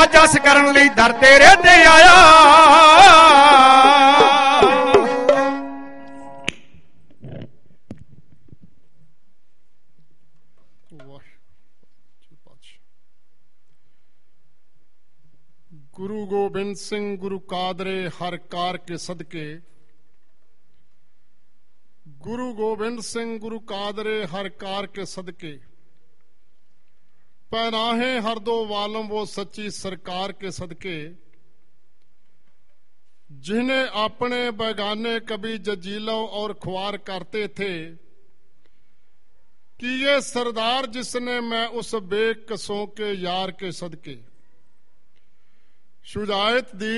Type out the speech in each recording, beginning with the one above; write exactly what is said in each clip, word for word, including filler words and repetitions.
ਜਸ ਕਰਨ ਲਈ ਦਰ ਤੇਰੇ ਤੇ ਆਇਆ। गुरु गोबिंद सिंह गुरु कादरे हर कार के सदके, गुरु गोबिंद सिंह गुरु कादरे हर कार के सदके, पहनाहे हर दो वालम वो सच्ची सरकार के सदके, जिन्हें अपने बैगाने कभी जजीलों और ख्वार करते थे, कि ये सरदार जिसने मैं उस बेकसों के यार के सदके। शुजायत दी,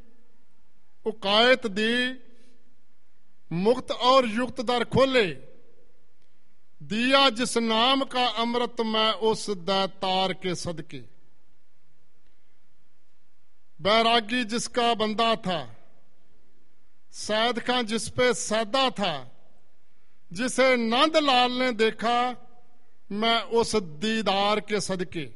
उकायत दी, मुक्त और युक्त दर खोले, दिया जिस नाम का अमृत मैं उस दैतार के सदके। बैरागी जिसका बंदा था, सैद खां जिस पे सैदा था, जिसे नंद लाल ने देखा मैं उस दीदार के सदके।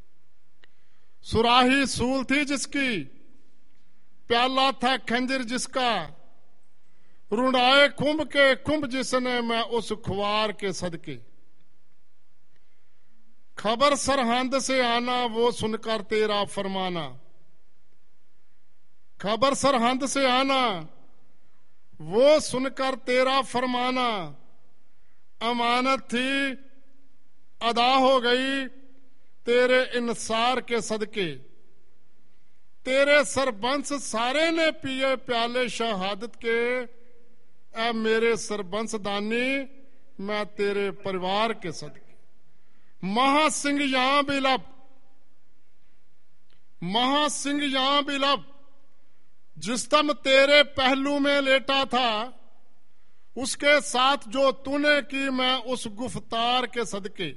सुराही सूल थी जिसकी, प्याला था खंजर जिसका, रुंडाए कुंभ के कुंभ जिसने मैं उस खुवार के सदके। खबर सरहंद से आना वो सुनकर तेरा फरमाना, खबर सरहंद से आना वो सुनकर तेरा फरमाना, अमानत थी अदा हो गई तेरे इंसार के सदके। तेरे सरबंस सारे ने पिए प्याले शहादत के, ऐ मेरे सरबंस दानी मैं तेरे परिवार के सदके। महासिंह यहां भी लब, महासिंह यहां भी लब, जिस दम तेरे पहलू में लेटा था, उसके साथ जो तूने की मैं उस गुफ्तार के सदके।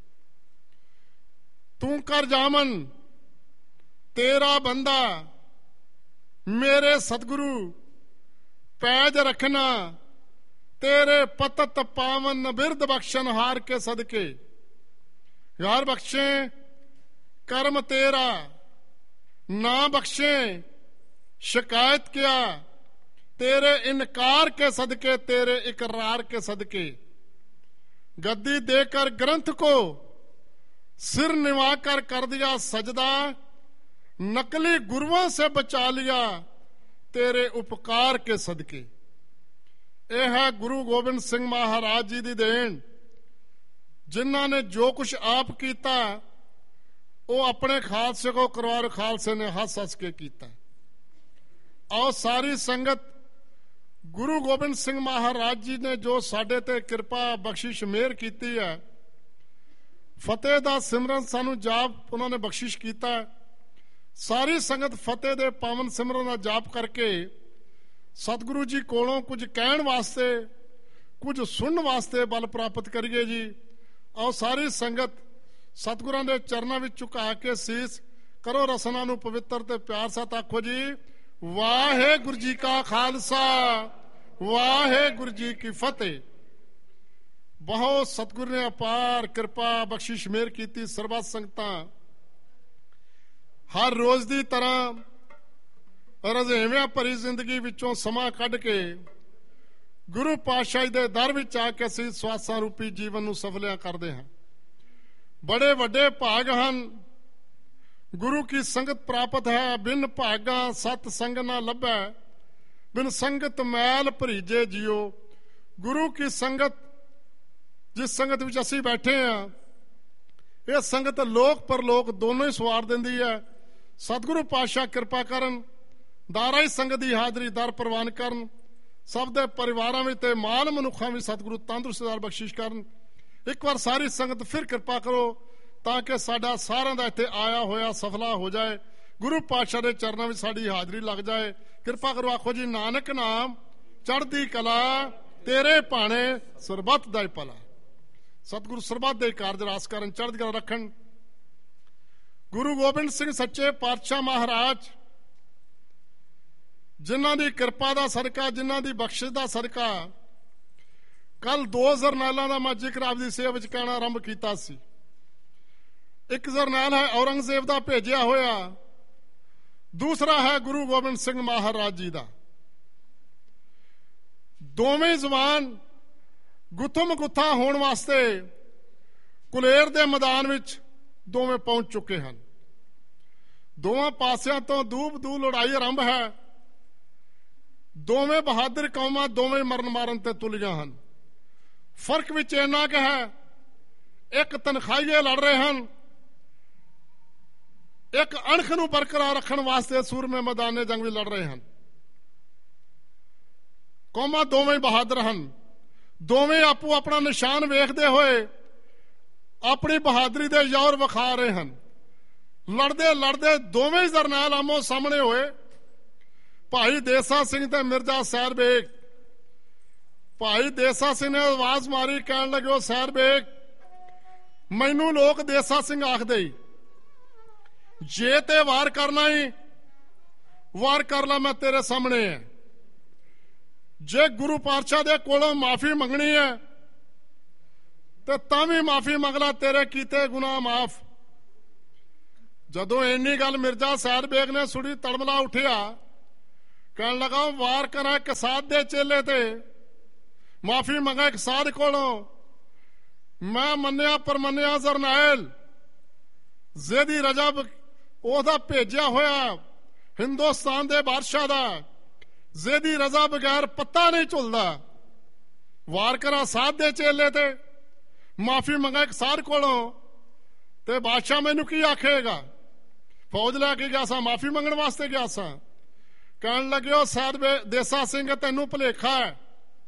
तू कर जामन तेरा बंदा मेरे सतगुरु, पैज रखना तेरे पतत पावन बिरद बख्शन हार के सदके। यार बख्शे कर्म तेरा ना बख्शे, शिकायत किया तेरे इनकार के सदके, तेरे इकरार के सदके। गद्दी देकर ग्रंथ को सिर निवा कर कर दिया सजदा, नकली गुरुओं से बचा लिया तेरे उपकार के सदके। यह है गुरु गोबिंद सिंह महाराज जी दी देन, जिन्हों ने जो कुछ आप किया वो अपने खालसे को करवा, खालसे ने हस हस के किया। और सारी संगत गुरु गोबिंद सिंह महाराज जी ने जो साडे ते कृपा बख्शिश मेहर की है, फतेह दा सिमरन सानू जाप उन्होंने बख्शिश किया। सारी संगत फतेह दे पावन सिमरन का जाप करके सतगुरु जी कोलों कुछ कहण वास्ते, कुछ सुनने वास्ते बल प्राप्त करिए जी। और सारी संगत सतगुरां दे चरनां विच झुका के सीस करो, रसना नू पवित्र ते प्यार साथ आखो जी वाहेगुरु जी का खालसा, वाहेगुरु जी की फतेह। बहुत सतगुरु ने अपार कृपा बख्शिश मेहर की। सर्बत संगतां हर रोज की तरह रजेवियां भरी जिंदगी विचों समा कढ के गुरु पातशाही दे दर विच आके असीं स्वासां रूपी जीवन नूं सफलिया करते हैं। बड़े वड्डे भाग हन, गुरु की संगत प्राप्त है। बिन भागा सत संग ना लभै, बिन संगत मैल भरीजे जियो। गुरु की संगत, जिस संगत विच असीं बैठे हैं, यह संगत लोक परलोक दोनों ही सवार दिंदी है। सतगुरु पातशाह कृपा करन, दारा ही संगत की हाजरी दर प्रवान करन, सब दे परिवारां विच ते माल मनुखां विच सतगुरु तंदुरुस्ती दार बख्शिश करन। एक बार सारी संगत फिर कृपा करो ताकि साडा सारिआं दा इत्थे आया होया सफला हो जाए। गुरु पातशाह दे चरनां विच साडी हाजरी लग जाए। कृपा करो आखो जी नानक नाम चढ़दी कला, तेरे भाणे सरबत दा भला। सतगुरु सरबत दे कारज रास करन, चढ़दी कला रखन। गुरु गोबिंद सिंह सच्चे पातशाह महाराज जिन्हां दी कृपा दा सदका, जिन्हां दी बख्शिश दा सदका कल दो जरनैलों का मैं जिक्र आपकी सेवा विच कहना आरंभ किया सी। एक जरनैल है औरंगजेब का भेजिया होया, ਦੂਸਰਾ ਹੈ ਗੁਰੂ ਗੋਬਿੰਦ ਸਿੰਘ ਮਹਾਰਾਜ ਜੀ ਦਾ। ਦੋਵੇਂ ਜ਼ਬਾਨ ਗੁੱਥਮ ਗੁੱਥਾ ਹੋਣ ਵਾਸਤੇ ਕੁਲੇਰ ਦੇ ਮੈਦਾਨ ਵਿੱਚ ਦੋਵੇਂ ਪਹੁੰਚ ਚੁੱਕੇ ਹਨ। ਦੋਵਾਂ ਪਾਸਿਆਂ ਤੋਂ ਦੂਬ ਦੂ ਲੜਾਈ ਆਰੰਭ ਹੈ। ਦੋਵੇਂ ਬਹਾਦਰ ਕੌਮਾਂ ਦੋਵੇਂ ਮਰਨ ਮਾਰਨ ਤੇ ਤੁਲੀਆਂ ਹਨ। ਫਰਕ ਵਿੱਚ ਇੰਨਾ ਕਿ ਹੈ, ਇੱਕ ਤਨਖਾਹੀਏ ਲੜ ਰਹੇ ਹਨ, ਇੱਕ ਅਣਖ ਨੂੰ ਬਰਕਰਾਰ ਰੱਖਣ ਵਾਸਤੇ ਸੂਰਮੇ ਮੈਦਾਨੇ ਜੰਗ ਵਿੱਚ ਲੜ ਰਹੇ ਹਨ। ਕੌਮਾਂ ਦੋਵੇਂ ਬਹਾਦਰ ਹਨ। ਦੋਵੇਂ ਆਪੋ ਆਪਣਾ ਨਿਸ਼ਾਨ ਵੇਖਦੇ ਹੋਏ ਆਪਣੀ ਬਹਾਦਰੀ ਦੇ ਜ਼ੋਰ ਵਿਖਾ ਰਹੇ ਹਨ। ਲੜਦੇ ਲੜਦੇ ਦੋਵੇਂ ਜਰਨੈਲ ਆਮੋ ਸਾਹਮਣੇ ਹੋਏ। ਭਾਈ ਦੇਸਾ ਸਿੰਘ ਤੇ ਮਿਰਜ਼ਾ ਸੈਰ ਬੇਗ। ਭਾਈ ਦੇਸਾ ਸਿੰਘ ਨੇ ਆਵਾਜ਼ ਮਾਰੀ, ਕਹਿਣ ਲੱਗੇ, ਉਹ ਸੈਰ ਬੇਗ, ਮੈਨੂੰ ਲੋਕ ਦੇਸਾ ਸਿੰਘ ਆਖਦੇ ਹੀ, ਜੇ ਤੇ ਵਾਰ ਕਰਨਾ ਹੀ ਵਾਰ ਕਰ ਲਾ, ਮੈਂ ਤੇਰੇ ਸਾਹਮਣੇ ਹੈ। ਜੇ ਗੁਰੂ ਪਾਤਸ਼ਾਹ ਦੇ ਕੋਲੋਂ ਮਾਫੀ ਮੰਗਣੀ ਹੈ ਤੇ ਤਾਂ ਵੀ ਮਾਫੀ ਮੰਗ ਲਾ, ਤੇਰੇ ਕੀਤੇ ਗੁਨਾਹ ਮਾਫ। ਜਦੋਂ ਇੰਨੀ ਗੱਲ ਮਿਰਜ਼ਾ ਸੈਰ ਬੇਗ ਨੇ ਸੁਣੀ, ਤੜਮਲਾ ਉੱਠਿਆ, ਕਹਿਣ ਲੱਗਾ, ਵਾਰ ਕਰਾਂ ਇੱਕ ਸਾਧ ਦੇ ਚੇਲੇ ਤੇ, ਮਾਫੀ ਮੰਗਾ ਇੱਕ ਸਾਧ ਕੋਲੋਂ। ਮੈਂ ਮੰਨਿਆ ਪਰਮੰਨਿਆ ਜਰਨੈਲ, ਜ਼ੇਦੀ ਰਜਬ ਉਹਦਾ ਭੇਜਿਆ ਹੋਇਆ ਹਿੰਦੁਸਤਾਨ ਦੇ ਬਾਦਸ਼ਾਹ ਦਾ, ਜ਼ੇਦੀ ਰਜ਼ਾ ਬਗੈਰ ਪੱਤਾ ਨਹੀਂ ਝੁਲਦਾ। ਵਾਰ ਕਰਾਂ ਸਾਧ ਦੇ ਚੇਲੇ ਤੇ, ਮਾਫੀ ਮੰਗਾ ਇੱਕ ਸਾਧ ਕੋਲੋਂ, ਤੇ ਬਾਦਸ਼ਾਹ ਮੈਨੂੰ ਕੀ ਆਖੇਗਾ? ਫੌਜ ਲੈ ਕੇ ਗਿਆ ਸਾਂ, ਮਾਫੀ ਮੰਗਣ ਵਾਸਤੇ ਗਿਆ ਸਾਂ। ਕਹਿਣ ਲੱਗੇ, ਉਹ ਸੈਦ ਦੇਸਾ ਸਿੰਘ, ਤੈਨੂੰ ਭੁਲੇਖਾ ਹੈ।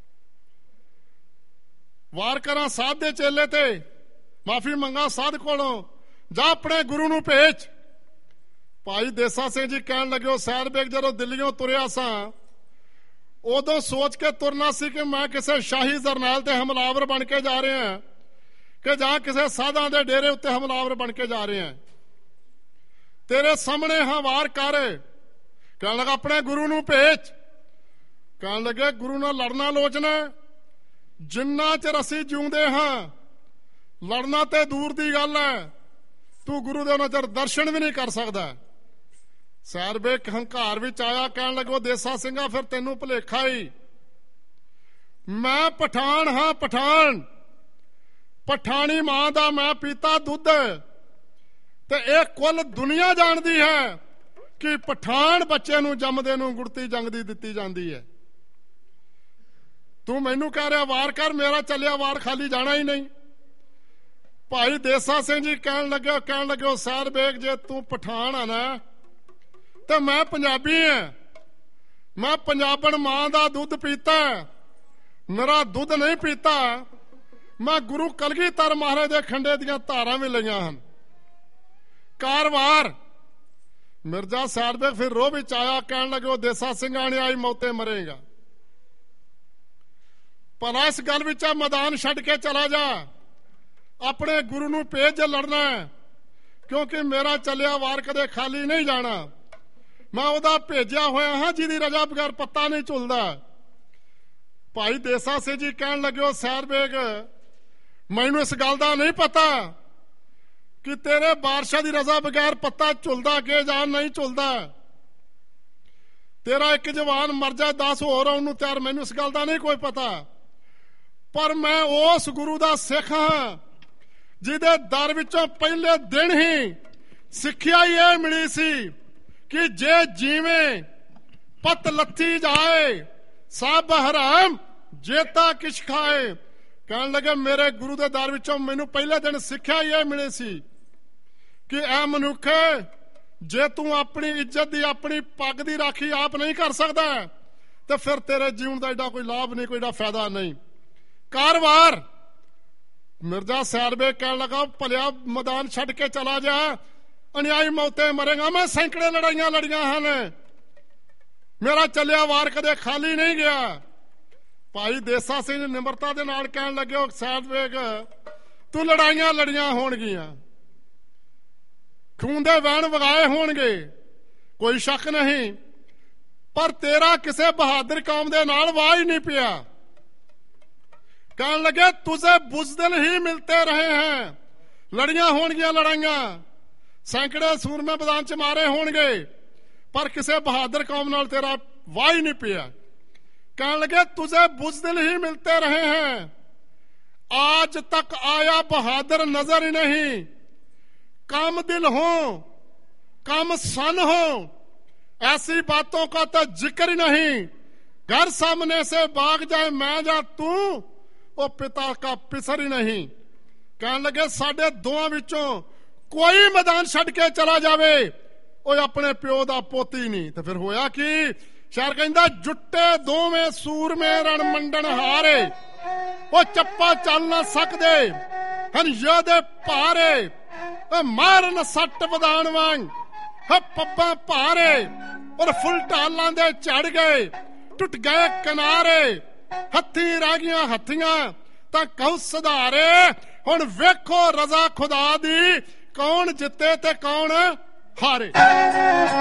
ਵਾਰ ਕਰਾਂ ਸਾਧ ਦੇ ਚੇਲੇ ਤੇ, ਮਾਫੀ ਮੰਗਾ ਸਾਧ ਕੋਲੋਂ, ਜਾ ਆਪਣੇ ਗੁਰੂ ਨੂੰ ਭੇਜ। ਭਾਈ ਦੇਸਾ ਸਿੰਘ ਜੀ ਕਹਿਣ ਲੱਗੇ, ਉਹ ਸੈਦ ਬੇਗ, ਜਦੋਂ ਦਿੱਲੀੋਂ ਤੁਰਿਆ ਸਾਂ ਉਦੋਂ ਸੋਚ ਕੇ ਤੁਰਨਾ ਸੀ ਕਿ ਮੈਂ ਕਿਸੇ ਸ਼ਾਹੀ ਜਰਨੈਲ ਤੇ ਹਮਲਾਵਰ ਬਣ ਕੇ ਜਾ ਰਿਹਾ ਕਿ ਜਾਂ ਕਿਸੇ ਸਾਧਾਂ ਦੇ ਡੇਰੇ ਉੱਤੇ ਹਮਲਾਵਰ ਬਣ ਕੇ ਜਾ ਰਿਹਾ। ਤੇਰੇ ਸਾਹਮਣੇ ਹਾਂ, ਵਾਰ ਕਰ। ਕਹਿਣ ਲੱਗਾ, ਆਪਣੇ ਗੁਰੂ ਨੂੰ ਭੇਜ। ਕਹਿਣ ਲੱਗੇ, ਗੁਰੂ ਨਾਲ ਲੜਨਾ ਲੋਚਨਾ, ਜਿੰਨਾ ਚਿਰ ਅਸੀਂ ਜਿਉਂਦੇ ਹਾਂ ਲੜਨਾ ਤੇ ਦੂਰ ਦੀ ਗੱਲ ਹੈ, ਤੂੰ ਗੁਰੂ ਦੇ ਉਹਨਾਂ ਚਿਰ ਦਰਸ਼ਨ ਵੀ ਨਹੀਂ ਕਰ ਸਕਦਾ। ਸੈਰ ਬੇਗ ਹੰਕਾਰ ਵਿੱਚ ਆਇਆ, ਕਹਿਣ ਲੱਗੋ, ਦੇਸਾ ਸਿੰਘਾ, ਫਿਰ ਤੈਨੂੰ ਭੁਲੇਖਾ ਹੀ, ਮੈਂ ਪਠਾਨ ਹਾਂ, ਪਠਾਨ, ਪਠਾਣੀ ਮਾਂ ਦਾ ਮੈਂ ਪੀਤਾ ਦੁੱਧ, ਤੇ ਇਹ ਕੁੱਲ ਦੁਨੀਆ ਜਾਣਦੀ ਹੈ ਕਿ ਪਠਾਨ ਬੱਚੇ ਨੂੰ ਜੰਮਦੇ ਨੂੰ ਗੁੜਤੀ ਜੰਗ ਦੀ ਦਿੱਤੀ ਜਾਂਦੀ ਹੈ। ਤੂੰ ਮੈਨੂੰ ਕਹਿ ਰਿਹਾ ਵਾਰ ਕਰ, ਮੇਰਾ ਚੱਲਿਆ ਵਾਰ ਖਾਲੀ ਜਾਣਾ ਹੀ ਨਹੀਂ। ਭਾਈ ਦੇਸਾ ਸਿੰਘ ਜੀ ਕਹਿਣ ਲੱਗੇ ਕਹਿਣ ਲੱਗੇ ਸੈਰ ਬੇਗ, ਜੇ ਤੂੰ ਪਠਾਨ ਆ ਨਾ ਤੇ ਮੈਂ ਪੰਜਾਬੀ ਹਾਂ, ਮੈਂ ਪੰਜਾਬਣ ਮਾਂ ਦਾ ਦੁੱਧ ਪੀਤਾ, ਮੇਰਾ ਦੁੱਧ ਨਹੀਂ ਪੀਤਾ। ਮੈਂ ਗੁਰੂ ਕਲਗੀਧਰ ਮਹਾਰਾਜ ਦੇ ਖੰਡੇ ਦੀਆਂ ਧਾਰਾਂ ਵੀ ਲਈਆਂ ਹਨ। ਕਾਰਵਾਰ ਮਿਰਜ਼ਾ ਸੈਰ ਬੇਗ ਫਿਰ ਰੋਹ ਵਿੱਚ ਆਇਆ, ਕਹਿਣ ਲੱਗੇ, ਉਹ ਦੇਸਾ ਸਿੰਘਾਂ ਨੇ ਆਈ ਮੌਤੇ ਮਰੇਗਾ। ਭਲਾ ਇਸ ਗੱਲ ਵਿੱਚ ਮੈਦਾਨ ਛੱਡ ਕੇ ਚਲਾ ਜਾ, ਆਪਣੇ ਗੁਰੂ ਨੂੰ ਭੇਜ, ਜੇ ਲੜਨਾ, ਕਿਉਂਕਿ ਮੇਰਾ ਚੱਲਿਆ ਵਾਰ ਕਦੇ ਖਾਲੀ ਨਹੀਂ ਜਾਣਾ। ਮੈਂ ਉਹਦਾ ਭੇਜਿਆ ਹੋਇਆ ਹਾਂ ਜਿਹਦੀ ਰਜਾ ਬਗੈਰ ਪੱਤਾ ਨਹੀਂ ਝੁਲਦਾ। ਭਾਈ ਦੇਸਾ ਸਿੰਘ ਜੀ ਕਹਿਣ ਲੱਗੇ, ਉਹ ਸੈਰ ਬੇਗ, ਮੈਨੂੰ ਇਸ ਗੱਲ ਦਾ ਨਹੀਂ ਪਤਾ ਕਿ ਤੇਰੇ ਬਾਦਸ਼ਾਹ ਦੀ ਰਜ਼ਾ ਬਗੈਰ ਪੱਤਾ ਝੁਲਦਾ ਕਿ ਜਾਂ ਨਹੀਂ ਝੁਲਦਾ। ਤੇਰਾ ਇੱਕ ਜਵਾਨ ਮਰ ਜਾ, ਦਸ ਹੋਰ ਆਉਣ ਨੂੰ ਤਿਆਰ, ਮੈਨੂੰ ਇਸ ਗੱਲ ਦਾ ਨਹੀਂ ਕੋਈ ਪਤਾ। ਪਰ ਮੈਂ ਉਸ ਗੁਰੂ ਦਾ ਸਿੱਖ ਹਾਂ ਜਿਹਦੇ ਦਰ ਵਿੱਚੋਂ ਪਹਿਲੇ ਦਿਨ ਹੀ ਸਿੱਖਿਆ ਹੀ ਇਹ ਮਿਲੀ ਸੀ ਕਿ ਜੇ ਜਿਵੇਂ ਪਤ ਲੱਥੀ ਜਾਏ ਸਭ ਹਰਾਮ, ਜੇਤਾ ਕਿਛ ਖਾਏ। ਕਹਿਣ ਲੱਗੇ, ਮੇਰੇ ਗੁਰੂ ਦੇ ਦਰ ਵਿੱਚੋਂ ਮੈਨੂੰ ਪਹਿਲੇ ਦਿਨ ਸਿੱਖਿਆ ਹੀ ਇਹ ਮਿਲੀ ਸੀ ਕਿ ਐ ਮਨੁੱਖ, ਜੇ ਤੂੰ ਆਪਣੀ ਇੱਜ਼ਤ ਦੀ, ਆਪਣੀ ਪੱਗ ਦੀ ਰਾਖੀ ਆਪ ਨਹੀਂ ਕਰ ਸਕਦਾ ਤੇ ਫਿਰ ਤੇਰੇ ਜੀਵਨ ਦਾ ਏਡਾ ਕੋਈ ਲਾਭ ਨਹੀਂ, ਕੋਈ ਏਡਾ ਫਾਇਦਾ ਨਹੀਂ। ਕਾਰਵਾਰ ਮਿਰਜ਼ਾ ਸੈਰ ਬੇਗ ਕਹਿਣ ਲੱਗਾ, ਭਲਿਆ ਮੈਦਾਨ ਛੱਡ ਕੇ ਚਲਾ ਜਾ, ਅਨਿਆਈ ਮੌਤੇ ਮਰੇਗਾ। ਮੈਂ ਸੈਂਕੜੇ ਲੜਾਈਆਂ ਲੜੀਆਂ ਹਨ, ਮੇਰਾ ਚੱਲਿਆ ਵਾਰ ਕਦੇ ਖਾਲੀ ਨਹੀਂ ਗਿਆ। ਭਾਈ ਦੇਸਾ ਸਿੰਘ ਨਿਮਰਤਾ ਦੇ ਨਾਲ ਕਹਿਣ ਲੱਗੇ, ਉਹ ਸੈਰ ਬੇਗ, ਤੂੰ ਲੜਾਈਆਂ ਲੜੀਆਂ ਹੋਣਗੀਆਂ, ਖੂਨ ਦੇ ਵਹਿਣ ਵਗਾਏ ਹੋਣਗੇ, ਕੋਈ ਸ਼ੱਕ ਨਹੀਂ, ਪਰ ਤੇਰਾ ਕਿਸੇ ਬਹਾਦਰ ਕੌਮ ਦੇ ਨਾਲ ਵਾਹ ਹੀ ਨਹੀਂ ਪਿਆ। ਕਹਿਣ ਲੱਗੇ, ਤੁਝੇ ਬੁਜ਼ਦਿਲ ਹੀ ਮਿਲਤੇ ਰਹੇ हैं, ਲੜੀਆਂ ਹੋਣਗੀਆਂ ਲੜਾਈਆਂ, ਸੈਂਕੜੇ ਸੂਰਮੇ ਮੈਦਾਨ ਚ ਮਾਰੇ ਹੋਣਗੇ, पर किसी बहादुर कौम नाल तेरा वाह ही नहीं पिया। कहने लगे तुझे बुज़दिल ही मिलते रहे हैं, आज तक आया बहादुर नजर ही नहीं। कम दिल हो, कम सन हो, ऐसी बातों का तो जिक्र ही नहीं। घर सामने से भाग जाए मैं जा तू, वो पिता का पिसर ही नहीं। कहने लगे साडे दोवां विचों कोई मैदान छड्ड के चला जावे, वो अपने प्यो दा पोती नहीं। तो फिर होया कि शायर कहंदा जुट्टे दोवें सूर में रण मंडन हारे, वो चप्पा चल ना सकदे हन योधे भारे। मारन सट वदान वांग पब्बा भारे, और फुल ढालां दे चढ़ गए टुट गए किनारे। हत्थी रह गईयां हत्थियां तां कहू सुधारे, हुण वेखो रजा खुदा दी कौन जिते ते कौन हारे।